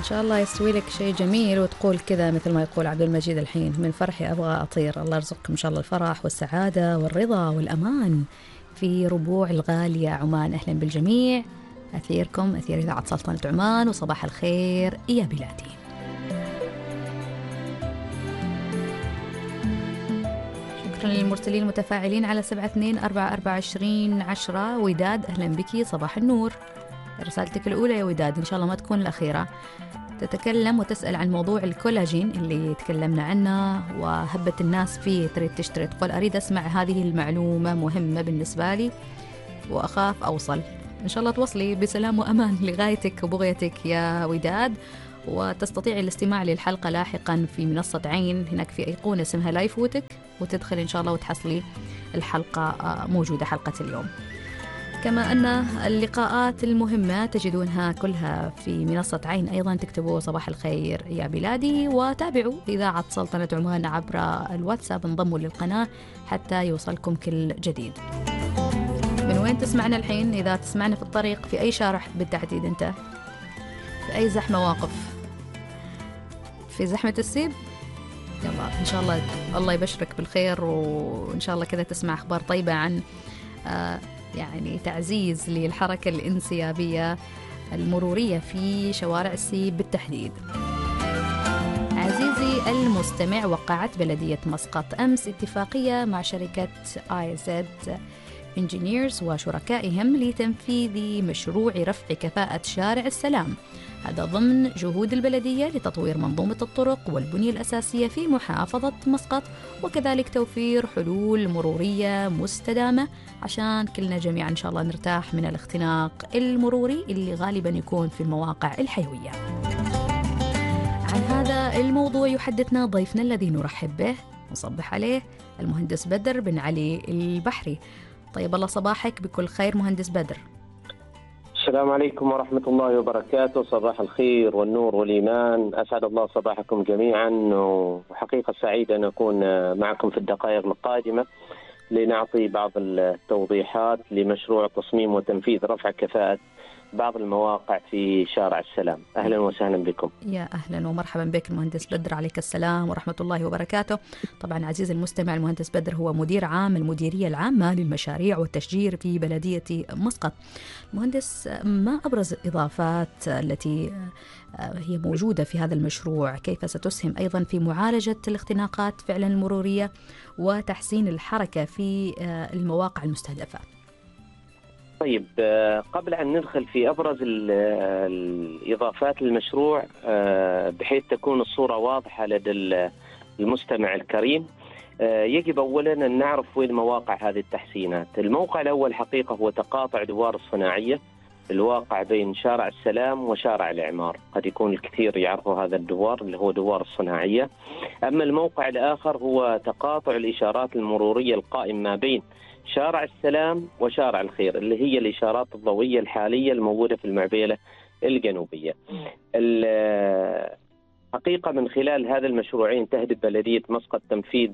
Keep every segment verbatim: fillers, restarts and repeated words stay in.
شاء الله يستوي لك شيء جميل وتقول كذا مثل ما يقول عبد المجيد الحين، من فرحي أبغى أطير. الله يرزقكم إن شاء الله الفرح والسعادة والرضا والأمان في ربوع الغالية عمان. أهلا بالجميع، أثيركم أثير إذاعة سلطنة عمان، وصباح الخير يا بلادي. شكرا للمرسلين المتفاعلين على سبعة اثنين أربعة أربعة عشرين عشرة. وداد أهلا بك، صباح النور. رسالتك الأولى يا وداد، إن شاء الله ما تكون الأخيرة. تتكلم وتسأل عن موضوع الكولاجين اللي تكلمنا عنه وهبة الناس فيه، تريد تشتري. تقول أريد أسمع هذه المعلومة، مهمة بالنسبة لي وأخاف أوصل. إن شاء الله توصلي بسلام وأمان لغايتك وبغيتك يا وداد، وتستطيعي الاستماع للحلقة لاحقا في منصة عين. هناك في أيقونة اسمها لا يفوتك، وتدخل إن شاء الله وتحصلي الحلقة موجودة، حلقة اليوم. كما أن اللقاءات المهمة تجدونها كلها في منصة عين أيضا. تكتبوا صباح الخير يا بلادي، وتابعوا إذاعة سلطنة عمان عبر الواتساب، انضموا للقناة حتى يوصلكم كل جديد. من وين تسمعنا الحين؟ إذا تسمعنا في الطريق، في أي شارع بالتحديد أنت؟ في أي زحمة واقف؟ في زحمة السيب؟ يلا إن شاء الله الله يبشرك بالخير، وإن شاء الله كذا تسمع أخبار طيبة عن آه يعني تعزيز للحركة الانسيابية المرورية في شوارع السيب بالتحديد. عزيزي المستمع، وقعت بلدية مسقط أمس اتفاقية مع شركة آي زد Engineers وشركائهم لتنفيذ مشروع رفع كفاءة شارع السلام. هذا ضمن جهود البلدية لتطوير منظومة الطرق والبنية الأساسية في محافظة مسقط، وكذلك توفير حلول مرورية مستدامة عشان كلنا جميعا إن شاء الله نرتاح من الاختناق المروري اللي غالبا يكون في المواقع الحيوية. عن هذا الموضوع يحدثنا ضيفنا الذي نرحب به ونصبح عليه، المهندس بدر بن علي البحري. طيب الله صباحك بكل خير مهندس بدر. السلام عليكم ورحمة الله وبركاته. صباح الخير والنور والإيمان، أسعد الله صباحكم جميعا، وحقيقة سعيد أن أكون معكم في الدقائق القادمة لنعطي بعض التوضيحات لمشروع تصميم وتنفيذ رفع كفاءة بعض المواقع في شارع السلام. أهلا وسهلا بكم. يا أهلا ومرحبا بك المهندس بدر، عليك السلام ورحمة الله وبركاته. طبعا عزيز المستمع، المهندس بدر هو مدير عام المديرية العامة للمشاريع والتشجير في بلدية مسقط. مهندس، ما أبرز الإضافات التي هي موجودة في هذا المشروع؟ كيف ستسهم أيضا في معالجة الاختناقات فعلا المرورية وتحسين الحركة في المواقع المستهدفة؟ طيب، قبل أن ندخل في أبرز الإضافات للمشروع بحيث تكون الصورة واضحة لدى المستمع الكريم، يجب أولا أن نعرف وين مواقع هذه التحسينات. الموقع الأول حقيقة هو تقاطع دوار الصناعية الواقع بين شارع السلام وشارع الإعمار. قد يكون الكثير يعرفوا هذا الدوار اللي هو دوار الصناعية. أما الموقع الآخر هو تقاطع الإشارات المرورية القائم ما بين شارع السلام وشارع الخير، اللي هي الإشارات الضوئية الحالية الموجودة في المعبيلة الجنوبية. حقيقة من خلال هذا المشروعين تهدف بلدية مسقط تنفيذ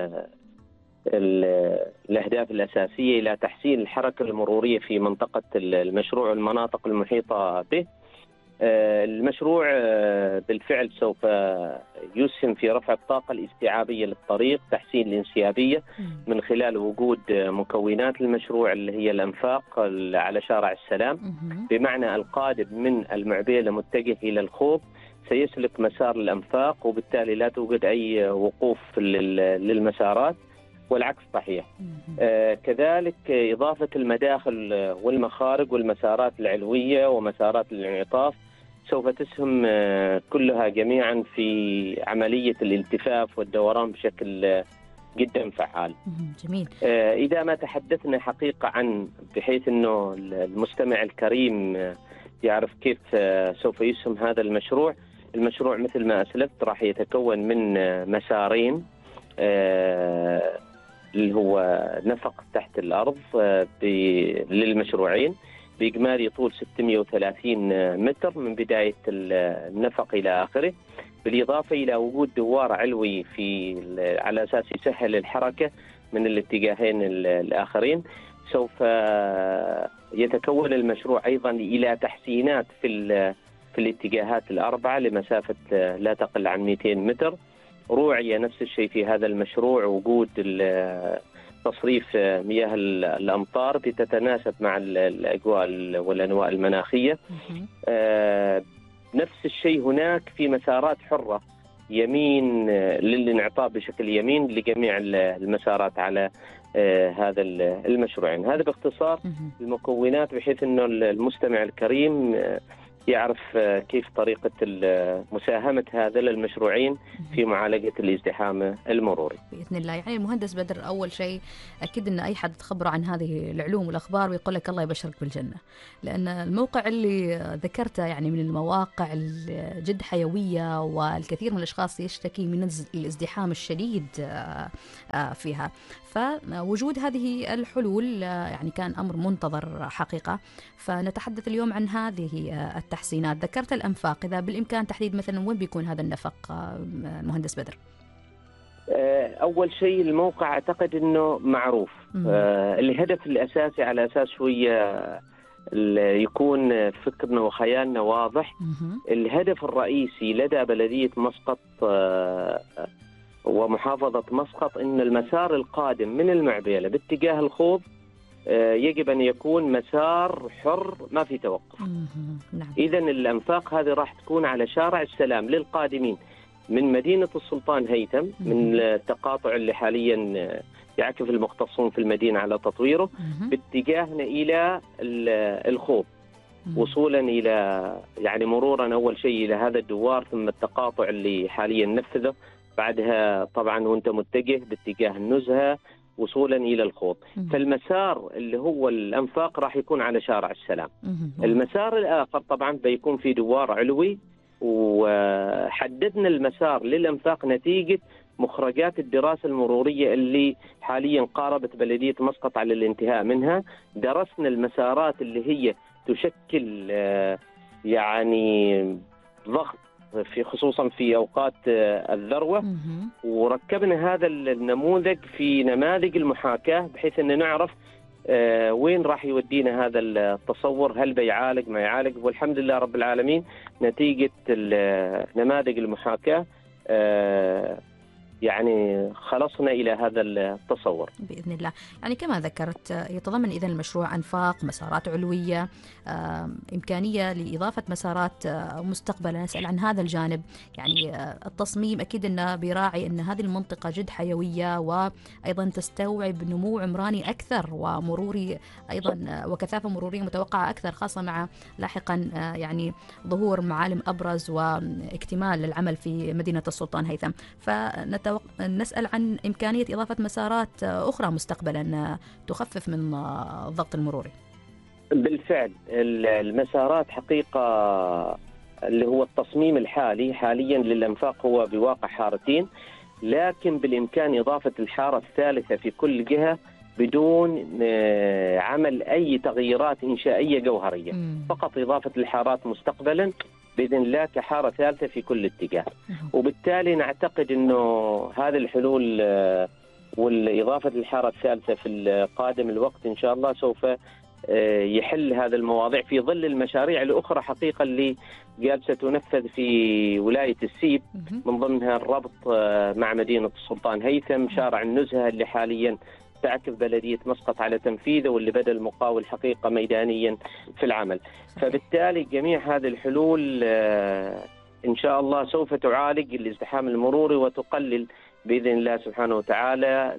الأهداف الأساسية إلى تحسين الحركة المرورية في منطقة المشروع والمناطق المحيطة به. المشروع بالفعل سوف يسهم في رفع الطاقة الاستيعابية للطريق، تحسين الانسيابية من خلال وجود مكونات المشروع اللي هي الأنفاق على شارع السلام، بمعنى القادم من المعبيلة متجه إلى الخوض سيسلك مسار الأنفاق، وبالتالي لا توجد أي وقوف للمسارات، والعكس صحيح. آه كذلك إضافة المداخل والمخارج والمسارات العلوية ومسارات الانعطاف سوف تسهم آه كلها جميعا في عملية الالتفاف والدوران بشكل آه جدا فعال. جميل. آه إذا ما تحدثنا حقيقة عن بحيث أنه المستمع الكريم آه يعرف كيف آه سوف يسهم هذا المشروع. المشروع مثل ما أسلفت راح يتكون من آه مسارين، آه اللي هو نفق تحت الأرض للمشروعين بإجمالي طول ستمئة وثلاثين متر من بداية النفق إلى آخره، بالإضافة إلى وجود دوار علوي في على أساس يسهل الحركة من الاتجاهين الآخرين. سوف يتكون المشروع أيضا إلى تحسينات في في الاتجاهات الأربعة لمسافة لا تقل عن مئتين متر. روعي نفس الشيء في هذا المشروع وجود تصريف مياه الأمطار بتتناسب مع الأجواء والأنواع المناخية. نفس الشيء هناك في مسارات حرة يمين للانعطاف بشكل يمين لجميع المسارات على هذا المشروعين. هذا باختصار المكونات بحيث أنه المستمع الكريم يعرف كيف طريقة مساهمة هذا المشروعين في معالجة الازدحام المروري بإذن الله. يعني المهندس بدر، أول شيء أكيد أن أي حد تخبره عن هذه العلوم والأخبار ويقول لك الله يبشرك بالجنة، لأن الموقع اللي ذكرته يعني من المواقع الجد حيوية، والكثير من الأشخاص يشتكي من الازدحام الشديد فيها. فوجود هذه الحلول يعني كان أمر منتظر حقيقة. فنتحدث اليوم عن هذه التحسينات. ذكرت الأنفاق، إذا بالإمكان تحديد مثلا وين بيكون هذا النفق المهندس بدر؟ أول شيء الموقع أعتقد أنه معروف. آه الهدف الأساسي على أساس شوية يكون فكرنا وخيالنا واضح. الهدف الرئيسي لدى بلدية مسقط آه ومحافظة مسقط أن المسار القادم من المعبيلة باتجاه الخوض يجب أن يكون مسار حر ما في توقف. إذن الأنفاق هذه راح تكون على شارع السلام للقادمين من مدينة السلطان هيثم، من التقاطع اللي حاليا يعكف المختصون في المدينة على تطويره، باتجاهنا إلى الخوض، وصولا إلى يعني مرورا أول شيء إلى هذا الدوار، ثم التقاطع اللي حاليا نفذه، بعدها طبعا وانت متجه باتجاه النزهة وصولا إلى الخوض. فالمسار اللي هو الأنفاق راح يكون على شارع السلام. المسار الآخر طبعا بيكون في دوار علوي، وحددنا المسار للأنفاق نتيجة مخرجات الدراسة المرورية اللي حاليا قاربت بلدية مسقط على الانتهاء منها. درسنا المسارات اللي هي تشكل يعني ضغط في خصوصا في أوقات الذروة، وركبنا هذا النموذج في نماذج المحاكاة بحيث أن نعرف وين راح يودينا هذا التصور، هل بيعالج ما يعالج. والحمد لله رب العالمين نتيجة نماذج المحاكاة يعني خلصنا إلى هذا التصور بإذن الله. يعني كما ذكرت يتضمن إذن المشروع أنفاق، مسارات علوية، إمكانية لإضافة مسارات مستقبلا. نسأل عن هذا الجانب. يعني التصميم أكيد أنه بيراعي أن هذه المنطقة جد حيوية، وأيضا تستوعب نمو عمراني أكثر ومروري أيضا، وكثافة مرورية متوقعة أكثر، خاصة مع لاحقا يعني ظهور معالم أبرز واكتمال العمل في مدينة السلطان هيثم. فنت نسأل عن إمكانية إضافة مسارات أخرى مستقبلا تخفف من الضغط المروري. بالفعل المسارات حقيقة اللي هو التصميم الحالي حاليا للأنفاق هو بواقع حارتين، لكن بالإمكان إضافة الحارة الثالثة في كل جهة بدون عمل أي تغييرات إنشائية جوهرية، فقط إضافة الحارات مستقبلا بإذن الله كحارة ثالثة في كل اتجاه. وبالتالي نعتقد أنه هذه الحلول والإضافة للحارة الثالثة في القادم الوقت إن شاء الله سوف يحل هذا المواضيع في ظل المشاريع الأخرى حقيقة اللي جالسة تنفذ في ولاية السيب، من ضمنها الربط مع مدينة السلطان هيثم، شارع النزهة اللي حاليا تعكف بلدية مسقط على تنفيذه، واللي بدأ المقاول حقيقة ميدانيا في العمل. فبالتالي جميع هذه الحلول إن شاء الله سوف تعالج الازدحام المروري وتقلل بإذن الله سبحانه وتعالى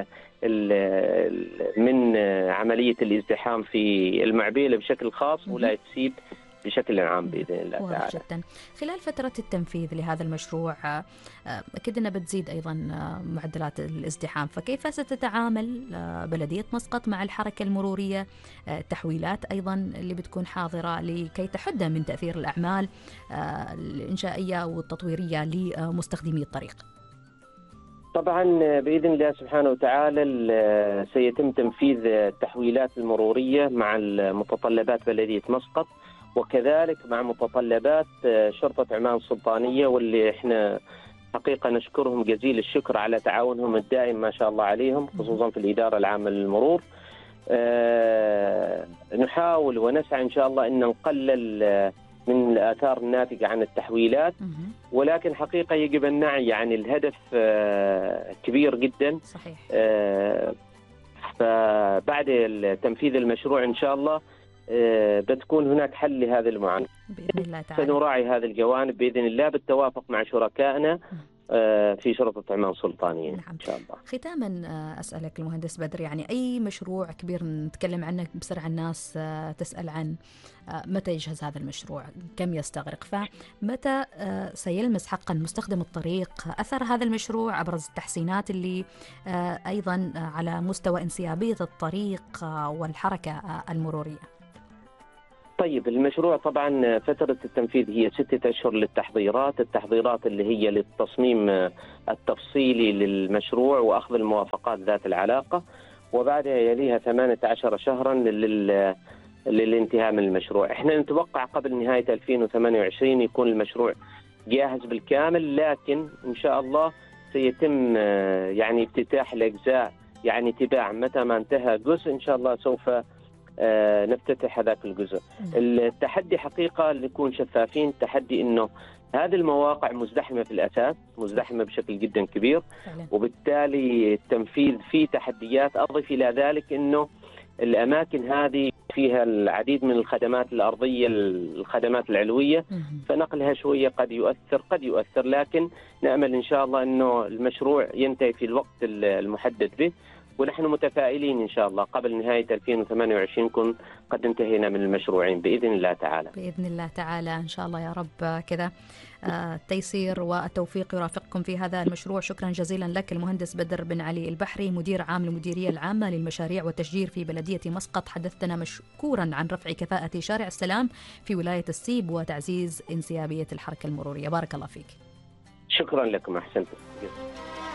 من عملية الازدحام في المعبيلة بشكل خاص ولاية سيب بشكل عام بإذن الله تعالى. جدا. خلال فترة التنفيذ لهذا المشروع أكيد أنها بتزيد أيضا معدلات الازدحام، فكيف ستتعامل بلدية مسقط مع الحركة المرورية، التحويلات أيضا اللي بتكون حاضرة لكي تحد من تأثير الأعمال الإنشائية والتطويرية لمستخدمي الطريق؟ طبعا بإذن الله سبحانه وتعالى سيتم تنفيذ التحويلات المرورية مع متطلبات بلدية مسقط، وكذلك مع متطلبات شرطة عمان السلطانية، واللي احنا حقيقة نشكرهم جزيل الشكر على تعاونهم الدائم ما شاء الله عليهم، خصوصا في الإدارة العامة للمرور. أه نحاول ونسعى إن شاء الله أن نقلل من الآثار الناتجة عن التحويلات، ولكن حقيقة يجب أن نعي يعني الهدف كبير جدا. صحيح. فبعد تنفيذ المشروع إن شاء الله بتكون هناك حل لهذه المعاناة بإذن الله تعالى. سنراعي هذه الجوانب بإذن الله بالتوافق مع شركائنا في شرطة عمان سلطانية. نعم. إن شاء الله. ختاما أسألك المهندس بدر، يعني أي مشروع كبير نتكلم عنه بسرعة الناس تسأل عن متى يجهز هذا المشروع، كم يستغرق، فمتى سيلمس حقا مستخدم الطريق أثر هذا المشروع، أبرز التحسينات اللي أيضا على مستوى انسيابية الطريق والحركة المرورية؟ طيب، المشروع طبعا فترة التنفيذ هي ستة أشهر للتحضيرات، التحضيرات اللي هي للتصميم التفصيلي للمشروع وأخذ الموافقات ذات العلاقة، وبعدها يليها ثمانية عشر شهرا لل للانتهاء من المشروع. احنا نتوقع قبل نهاية ألفين وثمانية وعشرين يكون المشروع جاهز بالكامل، لكن إن شاء الله سيتم يعني افتتاح الأجزاء، يعني تباع متى ما انتهى جزء إن شاء الله سوف آه نفتتح هذاك الجزء. التحدي حقيقة نكون شفافين، التحدي إنه هذه المواقع مزدحمة في الأساس، مزدحمة بشكل جدا كبير، وبالتالي التنفيذ فيه تحديات. أضف إلى ذلك إنه الأماكن هذه فيها العديد من الخدمات الأرضية، الخدمات العلوية، فنقلها شوية قد يؤثر قد يؤثر لكن نأمل إن شاء الله إنه المشروع ينتهي في الوقت المحدد به، ونحن متفائلين إن شاء الله قبل نهاية ألفين وثمانية وعشرين نكون قد انتهينا من المشروعين بإذن الله تعالى. بإذن الله تعالى إن شاء الله يا رب كذا التيسير والتوفيق يرافقكم في هذا المشروع. شكرا جزيلا لك المهندس بدر بن علي البحري، مدير عام المديرية العامة للمشاريع والتشجير في بلدية مسقط، حدثنا مشكورا عن رفع كفاءة شارع السلام في ولاية السيب وتعزيز انسيابية الحركة المرورية. بارك الله فيك. شكرا لكم، أحسنتم.